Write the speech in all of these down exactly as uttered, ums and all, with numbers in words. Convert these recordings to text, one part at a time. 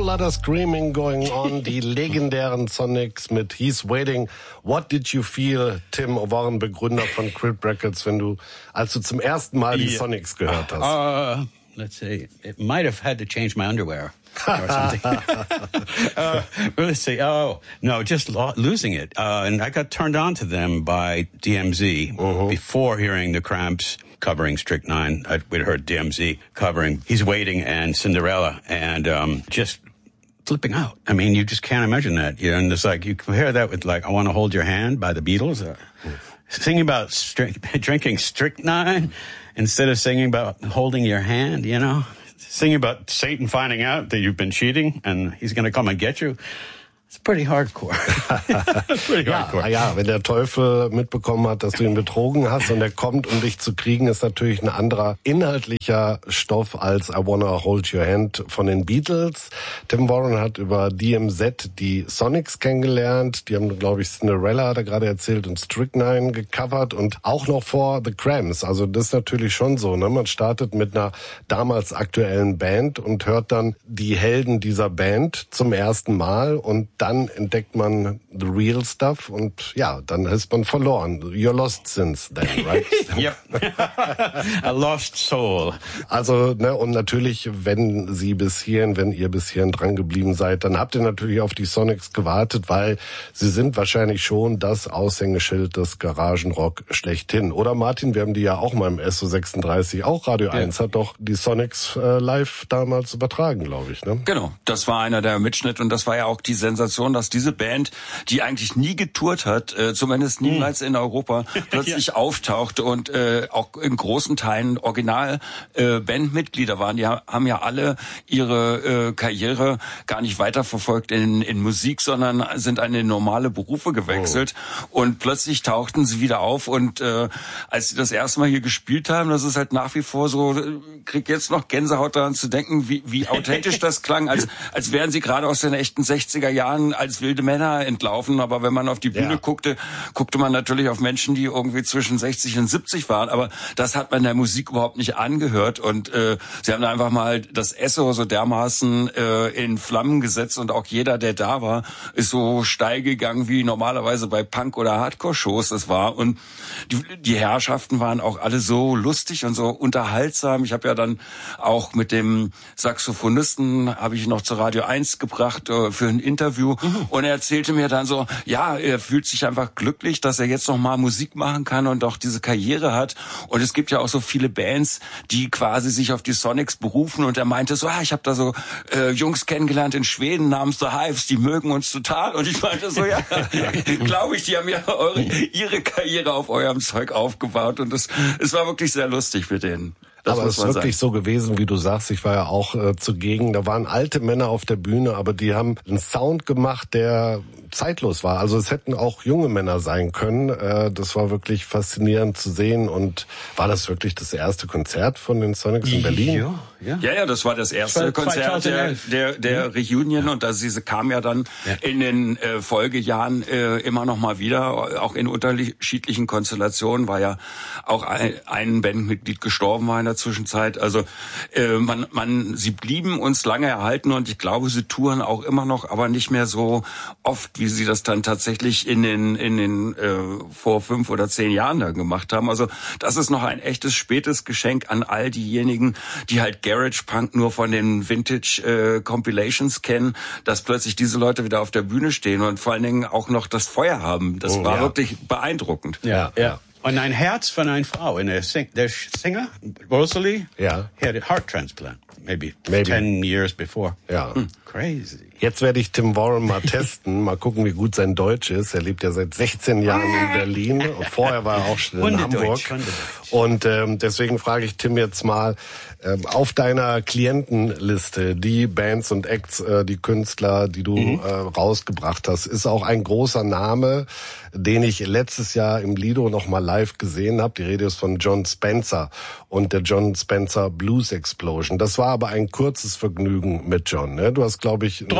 lot of screaming going on. Die legendären Sonics mit He's Waiting. What did you feel, Tim Warren, Begründer von Crypt Records, wenn du, als du zum ersten Mal die Sonics gehört hast? Uh, let's see. It might have had to change my underwear. Or something. uh, let's see. Oh, no, just lo- losing it. Uh, and I got turned on to them by D M Z uh-huh. before hearing the Cramps covering Strychnine. I'd, we'd heard D M Z covering He's Waiting and Cinderella, and um, just flipping out. I mean, you just can't imagine that. You know, and it's like, you compare that with like I Want to Hold Your Hand by the Beatles. Uh, singing about stri- drinking Strychnine instead of singing about holding your hand, you know? Singing about Satan finding out that you've been cheating and he's going to come and get you. It's pretty hardcore. pretty ja, hardcore. Ja, wenn der Teufel mitbekommen hat, dass du ihn betrogen hast und er kommt, um dich zu kriegen, ist natürlich ein anderer inhaltlicher Stoff als I Wanna Hold Your Hand von den Beatles. Tim Warren hat über D M Z die Sonics kennengelernt. Die haben, glaube ich, Cinderella, hat er gerade erzählt, und Strychnine gecovert und auch noch vor The Cramps. Also das ist natürlich schon so, ne? Man startet mit einer damals aktuellen Band und hört dann die Helden dieser Band zum ersten Mal und dann entdeckt man the real stuff und ja, dann ist man verloren. You're lost since then, right? Yep. A lost soul. Also, ne, und natürlich, wenn Sie bis hierhin, wenn ihr bis hierhin dran geblieben seid, dann habt ihr natürlich auf die Sonics gewartet, weil sie sind wahrscheinlich schon das Aushängeschild des Garagenrock schlechthin. Oder Martin, wir haben die ja auch mal im S O sechsunddreißig, auch Radio ja. eins hat doch die Sonics äh, live damals übertragen, glaube ich, ne? Genau, das war einer der Mitschnitte und das war ja auch die Sensation, dass diese Band, die eigentlich nie getourt hat, äh, zumindest niemals in Europa, plötzlich ja. auftauchte und äh, auch in großen Teilen original äh, Bandmitglieder waren. Die haben ja alle ihre äh, Karriere gar nicht weiterverfolgt in, in Musik, sondern sind an normale Berufe gewechselt. Oh. Und plötzlich tauchten sie wieder auf und äh, als sie das erste Mal hier gespielt haben, das ist halt nach wie vor so, krieg jetzt noch Gänsehaut daran zu denken, wie, wie authentisch das klang, als, als wären sie gerade aus den echten sechziger Jahren als wilde Männer entlaufen, aber wenn man auf die Bühne ja. guckte, guckte man natürlich auf Menschen, die irgendwie zwischen sechzig und siebzig waren, aber das hat man der Musik überhaupt nicht angehört und äh, sie haben da einfach mal das Esso so dermaßen äh, in Flammen gesetzt und auch jeder, der da war, ist so steil gegangen, wie normalerweise bei Punk- oder Hardcore-Shows es war und die, die Herrschaften waren auch alle so lustig und so unterhaltsam. Ich habe ja dann auch mit dem Saxophonisten, habe ich noch zu Radio eins gebracht äh, für ein Interview. Mhm. Und er erzählte mir dann so, ja, er fühlt sich einfach glücklich, dass er jetzt noch mal Musik machen kann und auch diese Karriere hat. Und es gibt ja auch so viele Bands, die quasi sich auf die Sonics berufen. Und er meinte so, ah, ich habe da so äh, Jungs kennengelernt in Schweden namens The Hives, die mögen uns total. Und ich meinte so, ja, glaube ich, die haben ja eure, ihre Karriere auf eurem Zeug aufgebaut. Und es, es war wirklich sehr lustig mit denen. Das aber es ist wirklich sagen. so gewesen, wie du sagst. Ich war ja auch äh, zugegen. Da waren alte Männer auf der Bühne, aber die haben einen Sound gemacht, der zeitlos war. Also es hätten auch junge Männer sein können. Äh, das war wirklich faszinierend zu sehen. Und war das wirklich das erste Konzert von den Sonics in Berlin? Ja, ja, ja, ja das war das erste Konzert der, der, der ja. Reunion. Und das, diese kam ja dann ja. in den äh, Folgejahren äh, immer noch mal wieder, auch in unterschiedlichen Konstellationen. War ja auch ein, ein Bandmitglied gestorben war in der Zwischenzeit. Also äh, man, man, sie blieben uns lange erhalten und ich glaube, sie touren auch immer noch, aber nicht mehr so oft, wie sie das dann tatsächlich in den in den äh, vor fünf oder zehn Jahren da gemacht haben. Also das ist noch ein echtes spätes Geschenk an all diejenigen, die halt Garage Punk nur von den Vintage äh, Compilations kennen, dass plötzlich diese Leute wieder auf der Bühne stehen und vor allen Dingen auch noch das Feuer haben. Das oh, war ja. wirklich beeindruckend. Ja, ja. Und ein Herz von einer Frau. Und der, Sing- der Singer, Rosalie, ja. had a heart transplant. Maybe, Maybe. ten years before. Ja. Hm. Crazy. Jetzt werde ich Tim Warren mal testen, mal gucken, wie gut sein Deutsch ist. Er lebt ja seit sechzehn Jahren in Berlin. Vorher war er auch schon in Hamburg. Und ähm, deswegen frage ich Tim jetzt mal, ähm, auf deiner Klientenliste, die Bands und Acts, äh, die Künstler, die du mhm. äh, rausgebracht hast, ist auch ein großer Name, den ich letztes Jahr im Lido noch mal live gesehen habe. Die Rede ist von Jon Spencer und der Jon Spencer Blues Explosion. Das war aber ein kurzes Vergnügen mit John. Ne? Du hast, glaube ich, drei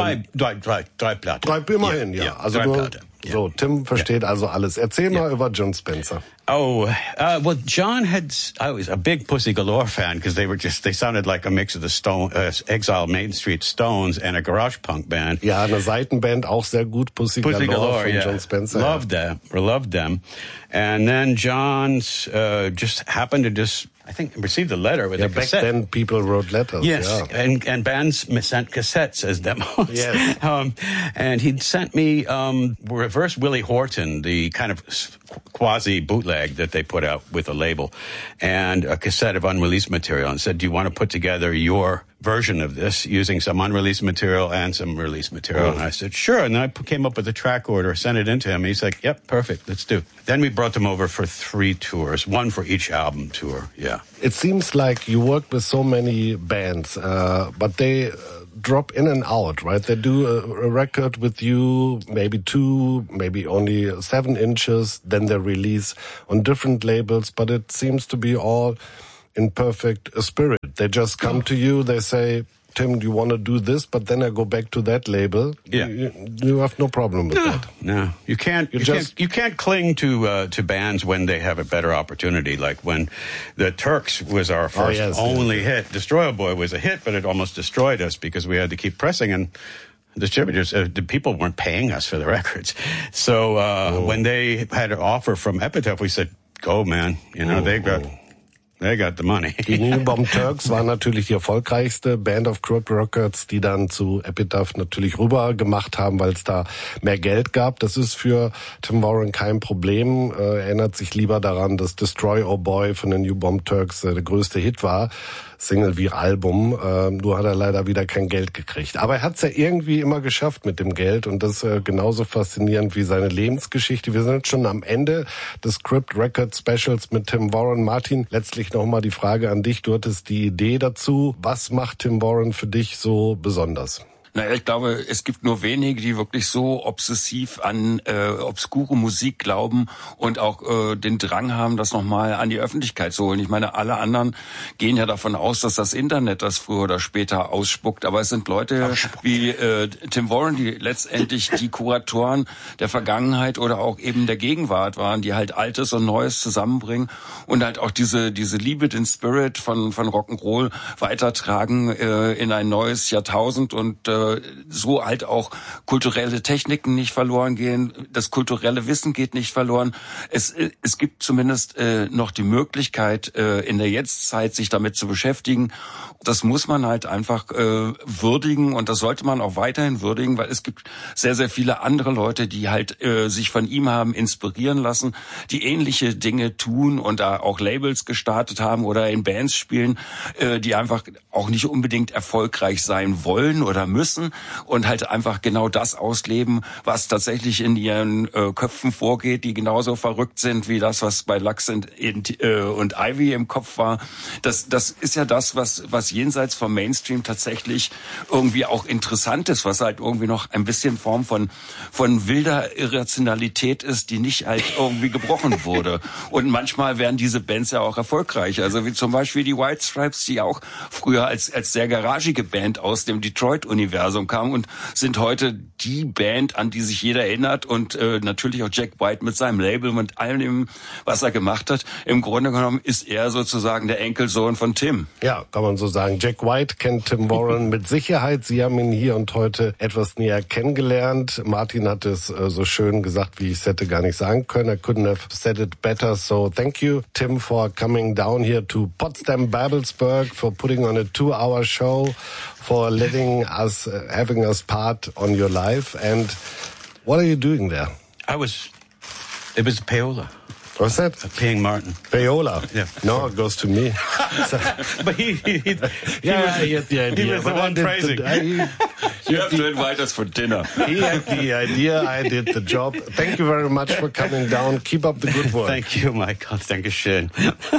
drei, drei, drei, drei Platten. Drei, immerhin, ja. ja. Also drei nur, Platten. so, Tim versteht yeah. also alles. Erzähl yeah. mal über Jon Spencer. Oh, uh, well, John had, I was a big Pussy Galore fan because they were just, they sounded like a mix of the Stone, uh, Exile Main Street Stones and a garage punk band. Ja, eine Seitenband, auch sehr gut, Pussy, Pussy Galore, Galore von yeah. Jon Spencer. Loved ja. them, loved them. And then John's, uh, just happened to just, I think, received a letter with yeah, a cassette. Back then people wrote letters. Yes, yeah. and, and bands sent cassettes as demos. Yes. um, and he'd sent me um, Reverse Willie Horton, the kind of quasi bootleg that they put out with a label, and a cassette of unreleased material, and said, do you want to put together your version of this using some unreleased material and some released material? Oh. And I said, sure. And then I came up with a track order, sent it into him. He's like, yep, perfect, let's do. Then we brought them over for three tours, one for each album tour, yeah. It seems like you work with so many bands, uh, but they uh, drop in and out, right? They do a, a record with you, maybe two, maybe only seven inches, then they release on different labels, but it seems to be all in perfect spirit. They just come oh. to you, they say, Tim, do you want to do this? But then I go back to that label. Yeah. You, you have no problem with no, that. No, you can't. You, you just can't, you can't cling to uh, to bands when they have a better opportunity. Like when the Turks was our first oh, yes, only yes. hit. Destroyer Boy was a hit, but it almost destroyed us because we had to keep pressing and. Distributors, uh, the people weren't paying us for the records. So uh, oh. when they had an offer from Epitaph, we said, "Go, man! You know oh, they got." Oh. They got the money. Die New Bomb Turks waren natürlich die erfolgreichste Band of Crooked Records, die dann zu Epitaph natürlich rüber gemacht haben, weil es da mehr Geld gab. Das ist für Tim Warren kein Problem. Er erinnert sich lieber daran, dass Destroy Oh Boy von den New Bomb Turks der größte Hit war. Single wie Album, äh, nur hat er leider wieder kein Geld gekriegt. Aber er hat es ja irgendwie immer geschafft mit dem Geld und das ist äh, genauso faszinierend wie seine Lebensgeschichte. Wir sind jetzt schon am Ende des Crypt Record Specials mit Tim Warren. Martin, letztlich nochmal die Frage an dich. Du hattest die Idee dazu. Was macht Tim Warren für dich so besonders? Naja, ich glaube, es gibt nur wenige, die wirklich so obsessiv an äh, obskure Musik glauben und auch äh, den Drang haben, das nochmal an die Öffentlichkeit zu holen. Ich meine, alle anderen gehen ja davon aus, dass das Internet das früher oder später ausspuckt. Aber es sind Leute wie äh, Tim Warren, die letztendlich die Kuratoren der Vergangenheit oder auch eben der Gegenwart waren, die halt Altes und Neues zusammenbringen und halt auch diese diese Liebe, den Spirit von von Rock'n'Roll weitertragen äh, in ein neues Jahrtausend und äh, so halt auch kulturelle Techniken nicht verloren gehen, das kulturelle Wissen geht nicht verloren. Es es gibt zumindest äh, noch die Möglichkeit, äh, in der Jetztzeit sich damit zu beschäftigen. Das muss man halt einfach äh, würdigen und das sollte man auch weiterhin würdigen, weil es gibt sehr, sehr viele andere Leute, die halt äh, sich von ihm haben inspirieren lassen, die ähnliche Dinge tun und da auch Labels gestartet haben oder in Bands spielen, äh, die einfach auch nicht unbedingt erfolgreich sein wollen oder müssen und halt einfach genau das ausleben, was tatsächlich in ihren äh, Köpfen vorgeht, die genauso verrückt sind wie das, was bei Lux und, äh, und Ivy im Kopf war. Das, das ist ja das, was, was jenseits vom Mainstream tatsächlich irgendwie auch interessant ist, was halt irgendwie noch ein bisschen Form von, von wilder Irrationalität ist, die nicht halt irgendwie gebrochen wurde. Und manchmal werden diese Bands ja auch erfolgreich. Also wie zum Beispiel die White Stripes, die auch früher als, als sehr garagige Band aus dem Detroit-Universum kamen und sind heute die Band, an die sich jeder erinnert und äh, natürlich auch Jack White mit seinem Label und allem, was er gemacht hat. Im Grunde genommen ist er sozusagen der Enkelsohn von Tim. Ja, kann man so sagen. Jack White kennt Tim Warren mit Sicherheit. Sie haben ihn hier und heute etwas näher kennengelernt. Martin hat es äh, so schön gesagt, wie ich es hätte gar nicht sagen können. I couldn't have said it better. So thank you, Tim, for coming down here to Potsdam, Babelsberg, for putting on a two-hour show, for letting us, uh, having us part on your life. And what are you doing there? I was, it was payola. What's that? Paying Martin. Payola. Yeah. No, it goes to me. So, but he, he, he, yeah, he, he had the idea. He was the one praising. The, I, he, you have to invite us for dinner. He had the idea. I did the job. Thank you very much for coming down. Keep up the good work. Thank you, Michael. Danke schön.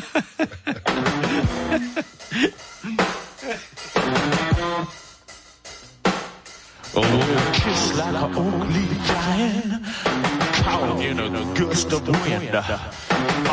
Oh, kiss like an oak leaf giant, caught in a gust of wind.